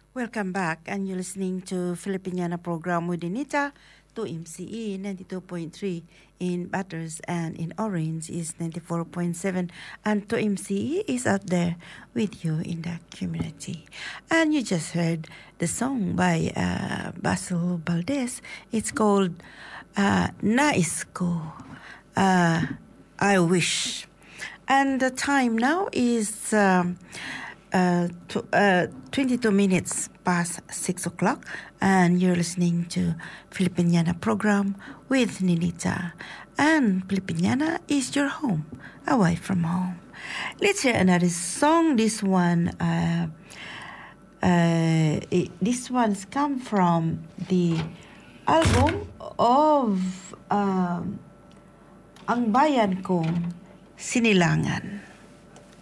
Welcome back, and you're listening to Filipiniana program with Anita to MCE 92.3 in Batters, and in Orange is 94.7, and to MCE is out there with you in the community. And you just heard the song by Basil Valdez. It's called Nais Ko, I Wish. And the time now is 22 minutes past 6 o'clock, and you're listening to Filipiniana program with Ninita. And Filipiniana is your home, away from home. Let's hear another song. This one's come from the album of Ang Bayan Kong Sinilangan.